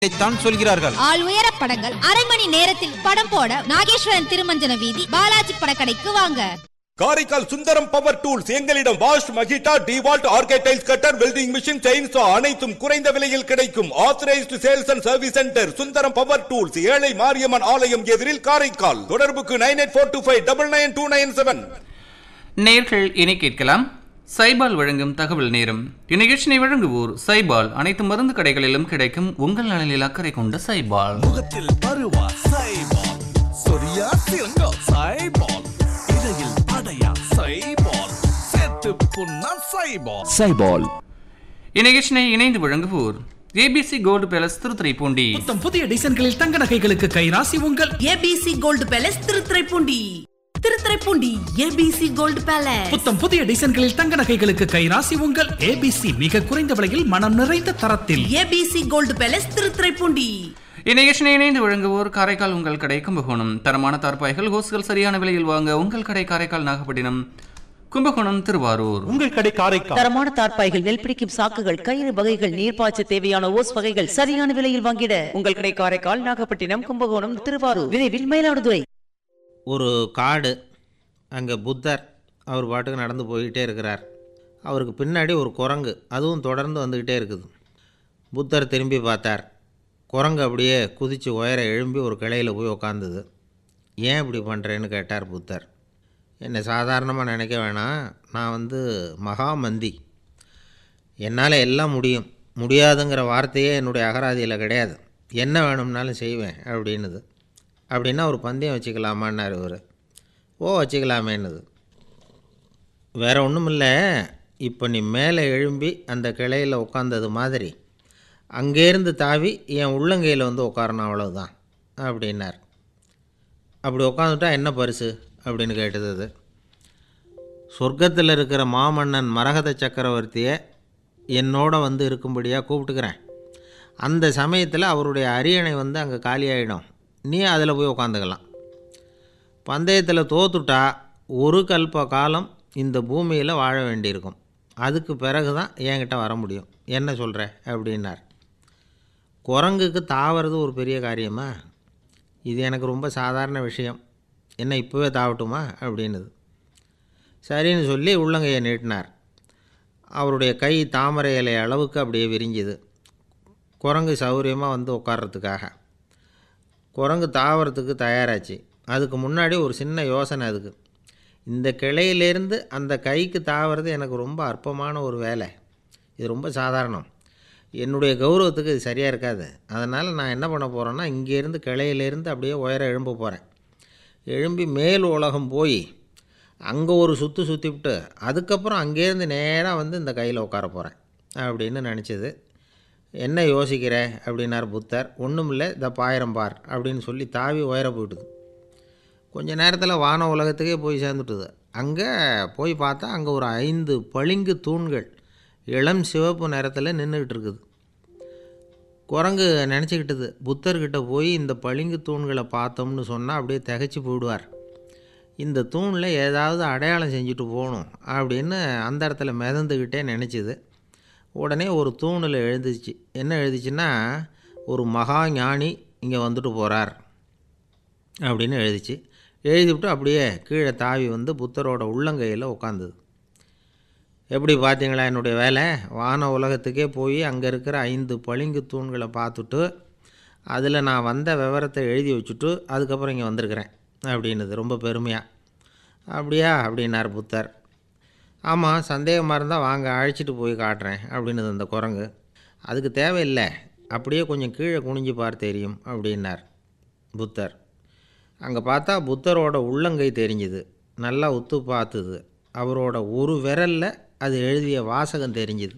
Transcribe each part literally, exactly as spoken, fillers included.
தான் சொல்கிறார்கள். ஆள் உயர படங்கள் அரை மணி நேரத்தில் படம் போட நாகேஸ்வரன் திருமஞ்சன வீதி பாலாஜி படக்கடைக்கு வாங்க. காரைக்கால் சுந்தரம் பவர் டூல்ஸ் எங்களிடம் wash, மகிட்டா, டிவால்ட், ஆர்கேடைல்ஸ் cutter, welding machine, chainsaw அனைத்தும் குறைந்த விலையில் கிடைக்கும். Authorised sales and service centre Sundaram power tools, ஏழை மாரியம்மன் ஆலயம் எதிரில் காரைக்கால். தொடர்புக்கு nine eight four two five double nine two nine seven. நேர்கள் இனி கேட்கலாம் சைபால் வழங்கும் தகவல் நேரம். இந்நிகழ்ச்சியை வழங்குவோர் சைபால். அனைத்து மருந்து கடைகளிலும் கிடைக்கும் உங்கள் நலனில் அக்கறை கொண்ட சைபால். முகத்தில் பருவா சைபால், சொரியா சிறங்கா சைபால், இடையில் படையா சைபால், சேத்து புண்ணா சைபால் சைபால். இந்நிகழ்ச்சியை இணைந்து வழங்குவோர் ஏபிசி கோல்டு பேலஸ் திருத்துறைப்பூண்டி. புதிய டிசைன்களில் தங்க நகைகளுக்கு கைராசி உங்கள் ABC gold palace Thiruthuraipoondi. Thiruthuraipoondi ABC gold palace. புத்தம் புதிய டிசைன்களில் தங்க நகைகளுக்கு கைராசி உங்கள் ஏபிசி, மிக குறைந்த விலையில் மனம் நிறைந்த தரத்தில். ABC gold palace Thiruthuraipoondi. இந்நிகழ்ச்சியை இணைந்து வழங்குவோர் காரைக்கால் உங்கள் கடை கும்பகோணம். தரமான தார்பாய்கள், ஹோஸ்கள் சரியான விலையில் வாங்க உங்கள் கடை காரைக்கால், நாகப்பட்டினம், கும்பகோணம், திருவாரூர். உங்கள் கடை காரைக்கால். தரமான தார்பாய்கள், நெல் பிடிக்கும் சாக்குகள், கயிறு வகைகள், நீர்ப்பாய்ச்ச தேவையான ஓஸ் வகைகள் சரியான விலையில் வாங்கிட உங்கள் கடை காரைக்கால், நாகப்பட்டினம், கும்பகோணம், திருவாரூர், விரைவில் மயிலாடுதுறை. ஒரு காடு, அங்கே புத்தர் அவர் பாட்டுக்கு நடந்து போய்கிட்டே இருக்கிறார். அவருக்கு பின்னாடி ஒரு குரங்கு, அதுவும் தொடர்ந்து வந்துக்கிட்டே இருக்குது. புத்தர் திரும்பி பார்த்தார். குரங்கு அப்படியே குதித்து உயர எழும்பி ஒரு கிளையில் போய் உக்காந்துது. ஏன் இப்படி பண்ணுறேன்னு கேட்டார் புத்தர். என்னை சாதாரணமாக நினைக்க வேணாம், நான் வந்து மகாமந்தி, என்னால் எல்லாம் முடியும், முடியாதுங்கிற வார்த்தையே என்னுடைய அகராதியில் கிடையாது, என்ன வேணும்னாலும் செய்வேன் அப்படின்னுது. அப்படின்னா ஒரு பந்தயம் வச்சுக்கலாமான்னார் இவர். ஓ வச்சுக்கலாமேன்னுது. வேறு ஒன்றும் இல்லை, இப்போ நீ மேலே எழும்பி அந்த கிளையில் உட்காந்தது மாதிரி அங்கேருந்து தாவி என் உள்ளங்கையில் வந்து உட்காரணும், அவ்வளவுதான் அப்படின்னார். அப்படி உட்காந்துட்டா என்ன பரிசு அப்படின்னு கேட்டது அது. சொர்க்கத்தில் இருக்கிற மாமன்னன் மரகத சக்கரவர்த்தியை என்னோட வந்து இருக்கும்படியாக கூப்பிட்டுக்கிறேன். அந்த சமயத்தில் அவருடைய அரியணை வந்து அங்கே காலியாகிடும், நீ அதில் போய் உக்காந்துக்கலாம். பந்தயத்தில் தோத்துட்டா ஒரு கல்ப காலம் இந்த பூமியில் வாழ வேண்டியிருக்கும், அதுக்கு பிறகு தான் என்கிட்ட வர முடியும், என்ன சொல்கிற அப்படின்னார். குரங்குக்கு தாவறது ஒரு பெரிய காரியமா? இது எனக்கு ரொம்ப சாதாரண விஷயம், என்ன இப்போவே தாவட்டுமா அப்படின்னுது. சரின்னு சொல்லி உள்ளங்கையை நீட்டினார். அவருடைய கை தாமரை இலை அளவுக்கு அப்படியே விரிஞ்சுது, குரங்கு சௌகரியமாக வந்து உட்கார்றதுக்காக. குரங்கு தாவறதுக்கு தயாராச்சு. அதுக்கு முன்னாடி ஒரு சின்ன யோசனை அதுக்கு. இந்த கிளையிலேருந்து அந்த கைக்கு தாவறது எனக்கு ரொம்ப அற்பமான ஒரு வேலை, இது ரொம்ப சாதாரணம், என்னுடைய கௌரவத்துக்கு இது சரியாக இருக்காது. அதனால் நான் என்ன பண்ண போகிறேன்னா, இங்கேருந்து கிளையிலேருந்து அப்படியே உயர எழும்ப போகிறேன். எழும்பி மேல் உலகம் போய் அங்கே ஒரு சுற்று சுற்றிவிட்டு அதுக்கப்புறம் அங்கேருந்து நேராக வந்து இந்த கையில் உட்கார போகிறேன் அப்படின்னு நினச்சிது. என்ன யோசிக்கிற அப்படின்னார் புத்தர். ஒன்றும் இல்லை, இந்த பாயிரம் பார் அப்படின்னு சொல்லி தாவி உயர போயிட்டுது. கொஞ்சம் நேரத்தில் வான உலகத்துக்கே போய் சேர்ந்துட்டுது. அங்கே போய் பார்த்தா அங்கே ஒரு ஐந்து பளிங்கு தூண்கள் இளம் சிவப்பு நிறத்தில் நின்றுக்கிட்டு இருக்குது. குரங்கு நினச்சிக்கிட்டுது, புத்தர்கிட்ட போய் இந்த பளிங்கு தூண்களை பார்த்தோம்னு சொன்னால் அப்படியே திகைச்சி போயிடுவார், இந்த தூணில் ஏதாவது அடையாளம் செஞ்சுட்டு போகணும் அப்படின்னு அந்த இடத்துல மிதந்துக்கிட்டே நினச்சிது. உடனே ஒரு தூணில் எழுதிச்சு. என்ன எழுதிச்சுன்னா, ஒரு மகா ஞானி இங்கே வந்துட்டு போகிறார் அப்படின்னு எழுதிச்சு. எழுதிவிட்டு அப்படியே கீழே தாவி வந்து புத்தரோட உள்ளங்கையில் உட்காந்துது. எப்படி பார்த்தீங்களா என்னுடைய வேலை? வான உலகத்துக்கே போய் அங்கே இருக்கிற ஐந்து பளிங்கு தூண்களை பார்த்துட்டு அதில் நான் வந்த விவரத்தை எழுதி வச்சுட்டு அதுக்கப்புறம் இங்கே வந்திருக்கிறேன் அப்படின்னுது ரொம்ப பெருமையாக. அப்படியா அப்படின்னார் புத்தர். ஆமாம், சந்தேகமாக இருந்தால் வாங்க அழைச்சிட்டு போய் காட்டுறேன் அப்படின்னுது அந்த குரங்கு. அதுக்கு தேவையில்லை, அப்படியே கொஞ்சம் கீழே குனிஞ்சு பார்த்து தெரியும் அப்படின்னார் புத்தர். அங்கே பார்த்தா புத்தரோட உள்ளங்கை தெரிஞ்சுது. நல்லா உத்து பார்த்துது. அவரோட ஒரு விரலில் அது எழுதிய வாசகம் தெரிஞ்சுது.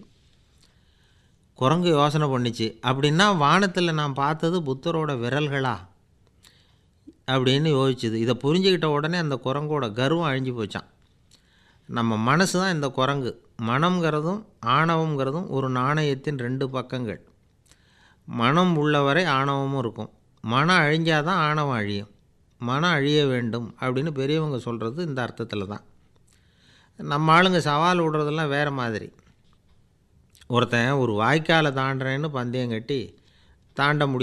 குரங்கு யோசனை பண்ணிச்சு, அப்படின்னா வானத்தில் நான் பார்த்தது புத்தரோட விரல்களா அப்படின்னு யோசிச்சுது. இதை புரிஞ்சுக்கிட்ட உடனே அந்த குரங்கோட கர்வம் அழிஞ்சு போச்சான். நம்ம மனசு தான் இந்த குரங்கு. மனம்ங்கிறதும் ஆணவங்கிறதும் ஒரு நாணயத்தின் ரெண்டு பக்கங்கள். மனம் உள்ளவரை ஆணவமும் இருக்கும். மனம் அழிஞ்சாதான் ஆணவம் அழியும். மனம் அழிய வேண்டும் அப்படின்னு பெரியவங்க சொல்கிறது இந்த அர்த்தத்தில் தான். நம்ம ஆளுங்க சவால் விடுறதெல்லாம் வேறு மாதிரி. ஒருத்தன் ஒரு வாய்க்காலை தாண்டுறேன்னு பந்தயம் கட்டி தாண்ட முடியும்.